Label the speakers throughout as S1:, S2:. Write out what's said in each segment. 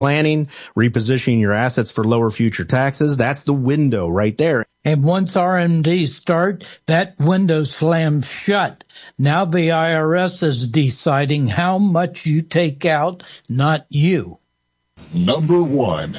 S1: planning, repositioning your assets for lower future taxes. That's the window right there.
S2: And once RMDs start, that window slams shut. Now the IRS is deciding how much you take out, not you.
S3: Number 1.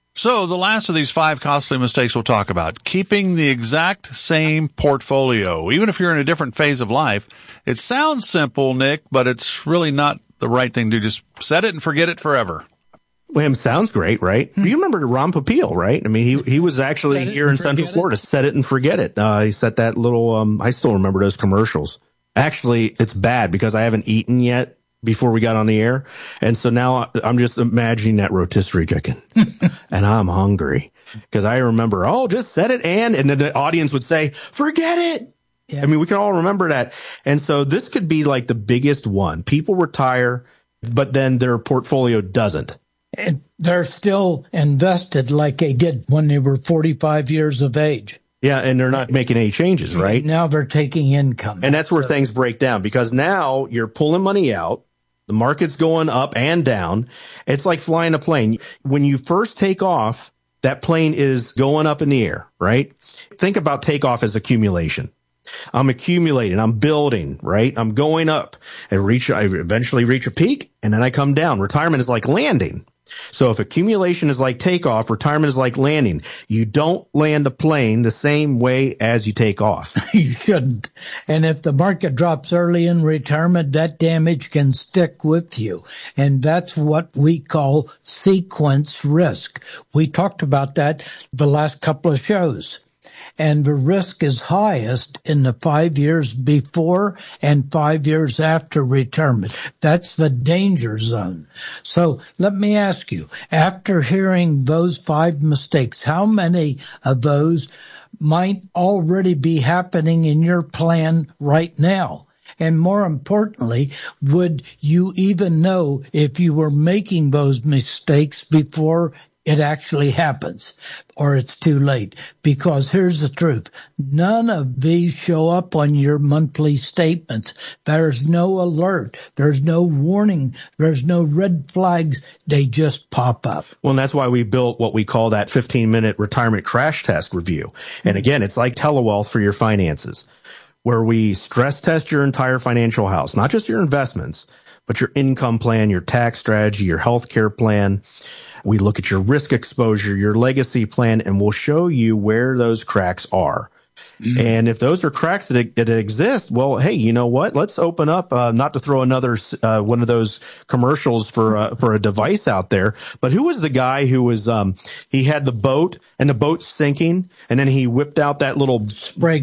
S4: So the last of these 5 costly mistakes we'll talk about, keeping the exact same portfolio. Even if you're in a different phase of life, it sounds simple, Nick, but it's really not the right thing to just set it and forget it forever.
S1: Well, sounds great, right? You remember Ron Popeil, right? I mean, he was actually here in Central Florida. Set it and forget it. He set that little, I still remember those commercials. Actually, it's bad because I haven't eaten yet before we got on the air. And so now I'm just imagining that rotisserie chicken and I'm hungry because I remember, just set it. And then the audience would say, forget it. Yeah. I mean, we can all remember that. And so this could be like the biggest one. People retire, but then their portfolio doesn't.
S2: And they're still invested like they did when they were 45 years of age.
S1: Yeah, and they're not making any changes, right?
S2: Now they're taking income.
S1: And that's where things break down because now you're pulling money out. The market's going up and down. It's like flying a plane. When you first take off, that plane is going up in the air, right? Think about takeoff as accumulation. I'm accumulating, I'm building, right? I'm going up. I eventually reach a peak and then I come down. Retirement is like landing. So if accumulation is like takeoff, retirement is like landing. You don't land a plane the same way as you take off.
S2: You shouldn't. And if the market drops early in retirement, that damage can stick with you. And that's what we call sequence risk. We talked about that the last couple of shows. And the risk is highest in the 5 years before and 5 years after retirement. That's the danger zone. So let me ask you, after hearing those 5 mistakes, how many of those might already be happening in your plan right now? And more importantly, would you even know if you were making those mistakes before it actually happens, or it's too late? Because here's the truth. None of these show up on your monthly statements. There's no alert. There's no warning. There's no red flags. They just pop up.
S1: Well, and that's why we built what we call that 15-minute retirement crash test review. And again, it's like telewealth for your finances, where we stress test your entire financial house, not just your investments, but your income plan, your tax strategy, your healthcare plan. We look at your risk exposure, your legacy plan, and we'll show you where those cracks are. Mm-hmm. And if those are cracks that exist, well, hey, you know what? Let's open up, not to throw another one of those commercials for a device out there. But who was the guy who was he had the boat and the boat's sinking, and then he whipped out that little spray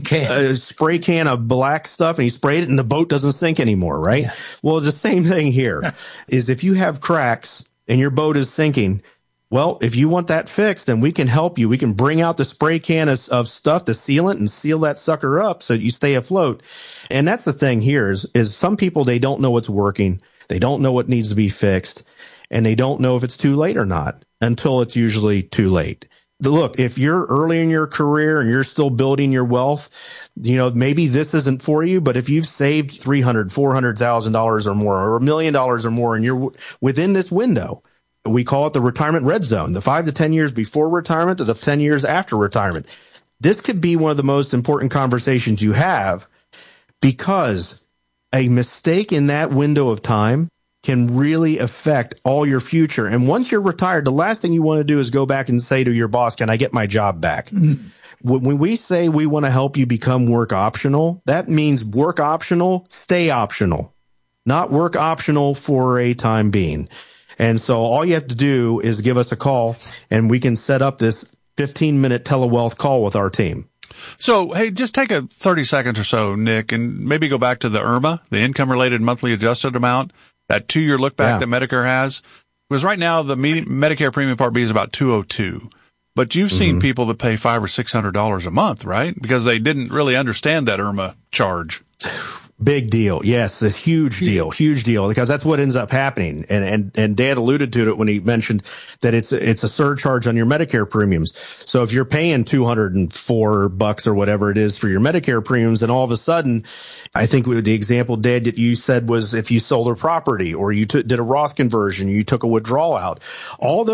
S1: can of black stuff, and he sprayed it, and the boat doesn't sink anymore, right? Yeah. Well, the same thing here is if you have cracks and your boat is sinking, well, if you want that fixed, then we can help you. We can bring out the spray can of stuff to seal it and seal that sucker up so that you stay afloat. And that's the thing here is some people, they don't know what's working. They don't know what needs to be fixed, and they don't know if it's too late or not until it's usually too late. Look, if you're early in your career and you're still building your wealth, you know, maybe this isn't for you, but if you've saved $300,000, $400,000 or more, or $1 million or more, and you're within this window, we call it the retirement red zone, the 5 to 10 years before retirement to the 10 years after retirement. This could be one of the most important conversations you have, because a mistake in that window of time can really affect all your future. And once you're retired, the last thing you want to do is go back and say to your boss, can I get my job back? Mm-hmm. When we say we want to help you become work optional, that means work optional, stay optional, not work optional for a time being. And so all you have to do is give us a call, and we can set up this 15-minute telewealth call with our team.
S4: So, hey, just take a 30 seconds or so, Nick, and maybe go back to the IRMA, the income-related monthly adjusted amount, that 2-year look-back that Medicare has. Because right now, the Medicare Premium Part B is about $202. But you've seen people that pay $500 or $600 a month, right? Because they didn't really understand that IRMA charge.
S1: Big deal. Yes, a huge deal, because that's what ends up happening. And Dan alluded to it when he mentioned that it's a surcharge on your Medicare premiums. So if you're paying $204 or whatever it is for your Medicare premiums, then all of a sudden, I think the example, Dad, that you said was if you sold a property or you did a Roth conversion, you took a withdrawal out, all those